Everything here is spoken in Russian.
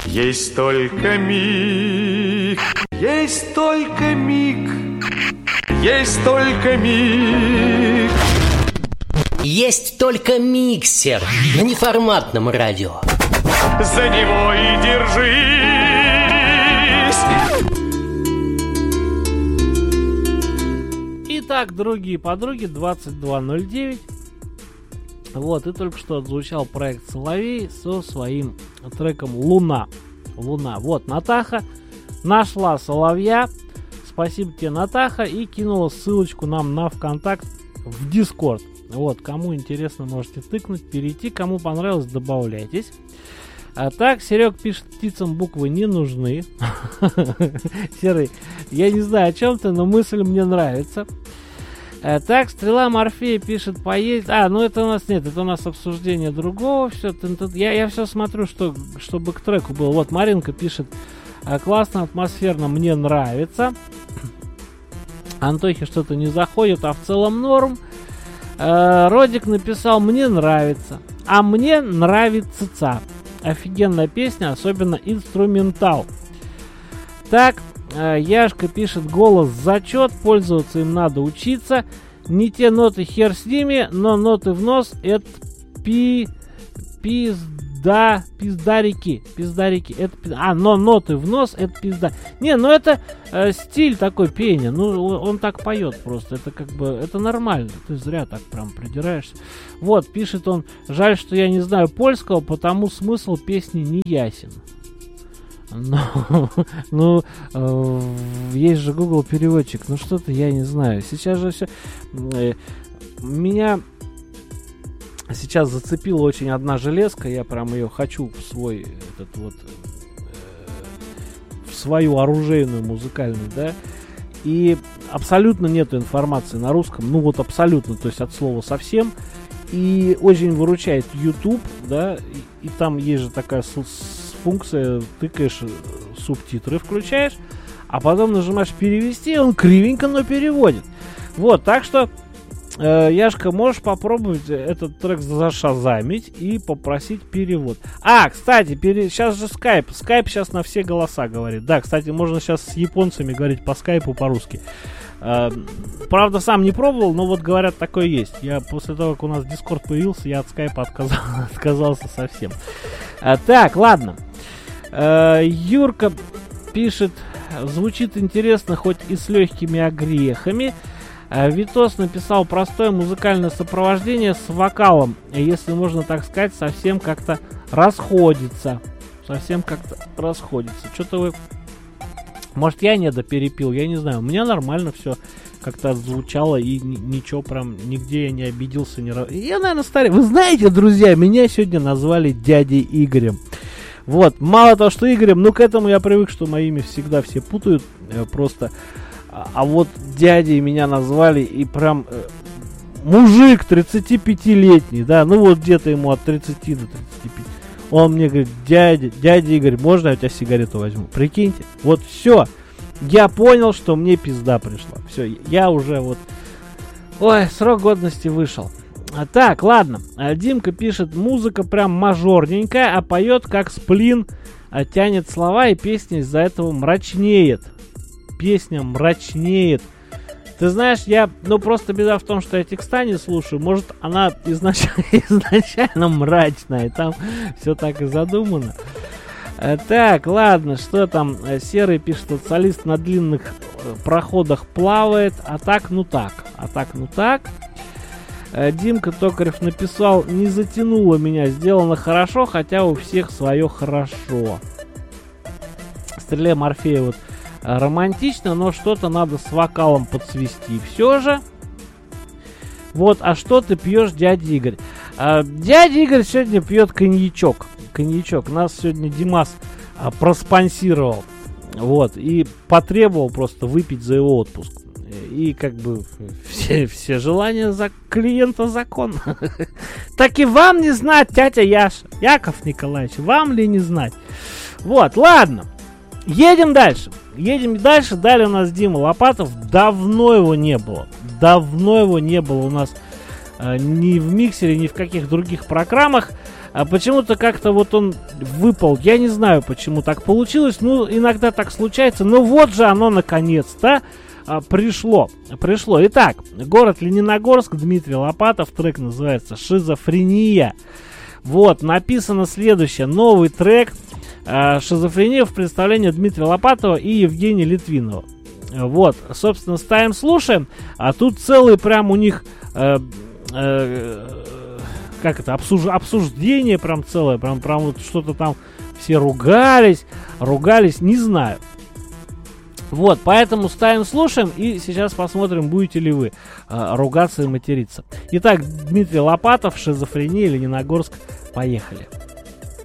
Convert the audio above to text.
Есть только миг, есть только миг, есть только миг. Есть только миксер на неформатном радио. За него и держись. Итак, другие подруги, 22:09. Вот, и только что отзвучал проект «Соловей» со своим треком «Луна». Луна. Вот, Натаха нашла соловья. Спасибо тебе, Натаха, и кинула ссылочку нам на ВКонтакт в Дискорд. Вот, кому интересно, можете тыкнуть, перейти. Кому понравилось, добавляйтесь. А так, Серег пишет, птицам буквы не нужны. Серый, я не знаю о чем ты, но мысль мне нравится. Так, Стрела Морфея пишет, поесть. Ну это у нас нет, это у нас обсуждение другого. Все, я все смотрю, чтобы к треку было. Вот Маринка пишет, классно, атмосферно, мне нравится. Антохе что-то не заходит, а в целом норм. Родик написал, мне нравится. А мне нравится. Офигенная песня, особенно инструментал. Так, Яшка пишет, голос зачет, пользоваться им надо учиться. Не те ноты, хер с ними, но ноты в нос это пиздарики. Это, но ноты в нос это пизда. Не, ну это стиль такой пения. Ну, он так поет просто. Это как бы, это нормально. Ты зря так прям придираешься. Вот, пишет он, жаль, что я не знаю польского, потому смысл песни не ясен. Ну, есть же Google переводчик. Ну, что-то я не знаю. Сейчас же все... Меня сейчас зацепила очень одна железка. Я прям ее хочу в свой в свою оружейную музыкальную, да. И абсолютно нету информации на русском. Ну, вот абсолютно, то есть от слова совсем. И очень выручает YouTube, да. И там есть же такая функция, тыкаешь, субтитры включаешь, а потом нажимаешь перевести, и он кривенько, но переводит. Вот, так что, Яшка, можешь попробовать этот трек зашазамить и попросить перевод. Кстати, сейчас же скайп сейчас на все голоса говорит. Да, кстати, можно сейчас с японцами говорить по скайпу по-русски. Правда, сам не пробовал, но вот говорят, такое есть. Я после того, как у нас Discord появился, я от скайпа отказался совсем. Так, ладно. Юрка пишет, звучит интересно, хоть и с легкими огрехами. Витос написал, простое музыкальное сопровождение с вокалом, если можно так сказать, совсем как-то расходится. Что-то вы... Может, я недоперепил, я не знаю. У меня нормально все как-то звучало, и ничего прям, нигде я не обиделся. Я, наверное, старый. Вы знаете, друзья, меня сегодня назвали дядей Игорем. Вот, мало того, что Игорем, к этому я привык, что мои имя всегда все путают просто. А вот дядей меня назвали, и прям мужик 35-летний, да, ну вот где-то ему от 30 до 35. Он мне говорит, дядя Игорь, можно я у тебя сигарету возьму? Прикиньте, вот все, я понял, что мне пизда пришла. Все, я уже вот, срок годности вышел. Так, ладно, Димка пишет, музыка прям мажорненькая, а поет как сплин, тянет слова, и песня из-за этого мрачнеет. Песня мрачнеет. Ты знаешь, просто беда в том, что я текста не слушаю. Может, она изначально мрачная, и там все так и задумано. Так, ладно, что там? Серый пишет, солист на длинных проходах плавает, а так, ну так. Димка Токарев написал, не затянуло меня, сделано хорошо, хотя у всех свое хорошо. Стреле Морфея вот романтично, но что-то надо с вокалом подсвести все же. Вот, а что ты пьешь, дядя Игорь? Дядя Игорь сегодня пьет коньячок. Нас сегодня Димас проспонсировал. Вот, и потребовал просто выпить за его отпуск. И как бы все желания за клиента закон. Так и вам не знать, тятя Яша, Яков Николаевич, вам ли не знать? Вот, ладно. Едем дальше. Далее у нас Дима Лопатов. Давно его не было у нас ни в миксере, ни в каких других программах. А почему-то как-то вот он выпал. Я не знаю, почему так получилось. Ну, иногда так случается. Но вот же оно наконец-то пришло. Итак, город Лениногорск, Дмитрий Лопатов. Трек называется «Шизофрения». Вот, написано следующее. Новый трек «Шизофрения» в представлении Дмитрия Лопатова и Евгения Литвинова. Вот, собственно, ставим, слушаем. А тут целый прям у них... как это, обсуждение прям целое, прям вот что-то там все ругались, не знаю. Вот, поэтому ставим, слушаем, и сейчас посмотрим, будете ли вы ругаться и материться. Итак, Дмитрий Лопатов, «Шизофрения», Лениногорск, поехали.